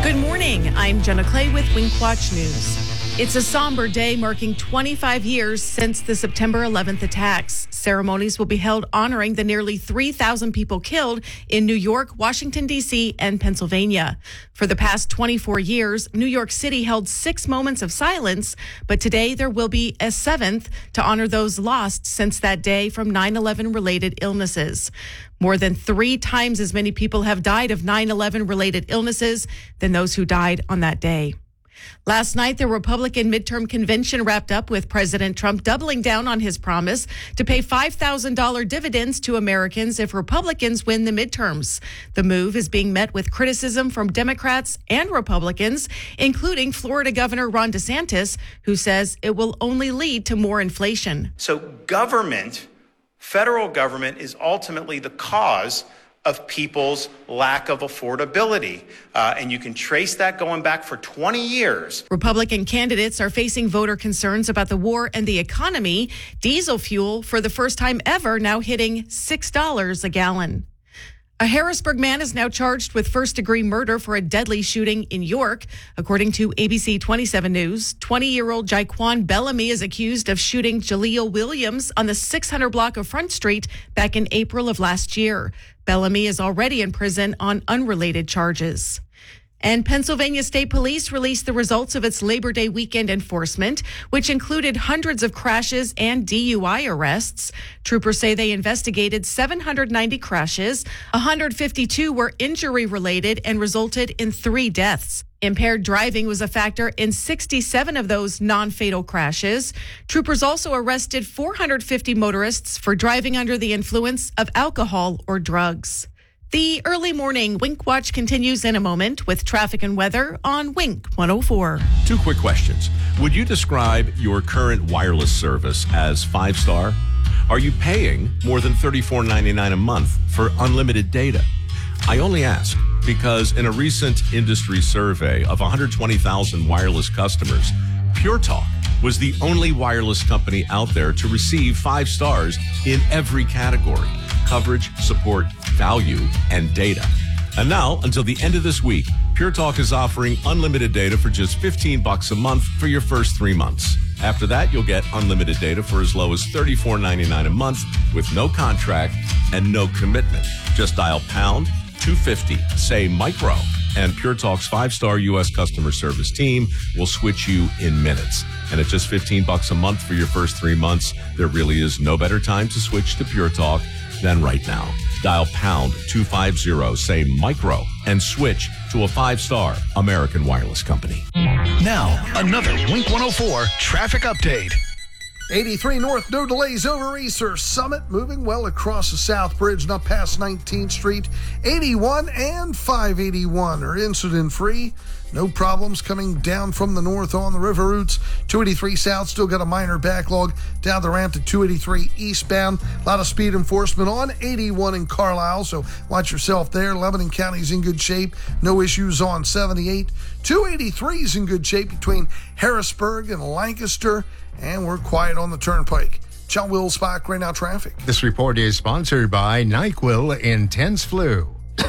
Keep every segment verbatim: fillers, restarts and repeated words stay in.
Good morning. I'm Jenna Clay with Winkwatch News. It's a somber day marking twenty-five years since the September eleventh attacks. Ceremonies will be held honoring the nearly three thousand people killed in New York, Washington, D C, and Pennsylvania. For the past twenty-four years, New York City held six moments of silence, but today there will be a seventh to honor those lost since that day from nine eleven related illnesses. More than three times as many people have died of nine eleven related illnesses than those who died on that day. Last night, the Republican midterm convention wrapped up with President Trump doubling down on his promise to pay five thousand dollars dividends to Americans if Republicans win the midterms. The move is being met with criticism from Democrats and Republicans, including Florida Governor Ron DeSantis, who says it will only lead to more inflation. So government, federal government, is ultimately the cause of people's lack of affordability. Uh, and you can trace that going back for twenty years. Republican candidates are facing voter concerns about the war and the economy. Diesel fuel, for the first time ever, now hitting six dollars a gallon. A Harrisburg man is now charged with first-degree murder for a deadly shooting in York. According to A B C twenty-seven News, twenty-year-old Jaquan Bellamy is accused of shooting Jaleel Williams on the six hundred block of Front Street back in April of last year. Bellamy is already in prison on unrelated charges. And Pennsylvania State Police released the results of its Labor Day weekend enforcement, which included hundreds of crashes and D U I arrests. Troopers say they investigated seven hundred ninety crashes. one hundred fifty-two were injury-related and resulted in three deaths. Impaired driving was a factor in sixty-seven of those non-fatal crashes. Troopers also arrested four hundred fifty motorists for driving under the influence of alcohol or drugs. The early morning Wink Watch continues in a moment with traffic and weather on Wink one oh four. Two quick questions. Would you describe your current wireless service as five-star? Are you paying more than thirty-four ninety-nine a month for unlimited data? I only ask because in a recent industry survey of one hundred twenty thousand wireless customers, Pure Talk was the only wireless company out there to receive five stars in every category: coverage, support, value, and data. And now, until the end of this week, Pure Talk is offering unlimited data for just fifteen bucks a month for your first three months. After that, you'll get unlimited data for as low as thirty-four ninety-nine a month with no contract and no commitment. Just dial pound two fifty, say micro, and Pure Talk's five-star U S customer service team will switch you in minutes. And at just fifteen bucks a month for your first three months, there really is no better time to switch to Pure Talk than right now. Dial pound two fifty, say micro, and switch to a five-star American wireless company. Now, another Wink one oh four traffic update. eighty-three North, no delays over Easter Summit, moving well across the South Bridge and up past nineteenth Street. eighty-one and five eighty-one are incident-free. No problems coming down from the north on the river routes. two eighty-three South still got a minor backlog down the ramp to two eighty-three eastbound. A lot of speed enforcement on eighty-one in Carlisle, so watch yourself there. Lebanon County's in good shape. No issues on seventy-eight. two eighty-three is in good shape between Harrisburg and Lancaster, and we're quiet on the turnpike. John Will Spock, right now traffic. This report is sponsored by NyQuil Intense Flu.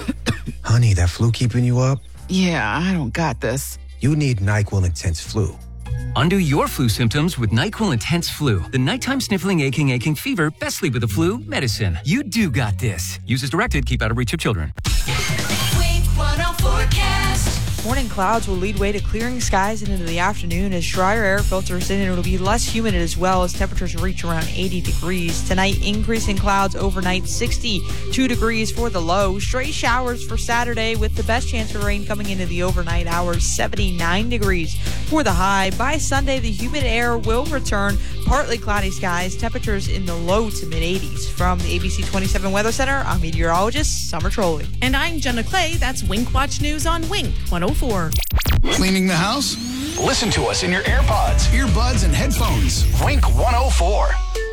Honey, that flu keeping you up? Yeah, I don't got this. You need NyQuil Intense Flu. Undo your flu symptoms with NyQuil Intense Flu. The nighttime sniffling, aching, aching fever, best sleep with the flu medicine. You do got this. Use as directed. Keep out of reach of children. Wink one oh forecast. Morning clouds will lead way to clearing skies and into the afternoon as drier air filters in, and it'll be less humid as well as temperatures reach around eighty degrees. Tonight, increasing clouds overnight, sixty-two degrees for the low. Stray showers for Saturday with the best chance for rain coming into the overnight hours, seventy-nine degrees for the high. By Sunday, the humid air will return, partly cloudy skies, temperatures in the low to mid eighties. From the A B C twenty-seven Weather Center, I'm meteorologist Summer Trolley. And I'm Jenna Clay. That's Wink Watch News on Wink one oh four. Cleaning the house? Listen to us in your AirPods, earbuds, and headphones. Wink one oh four.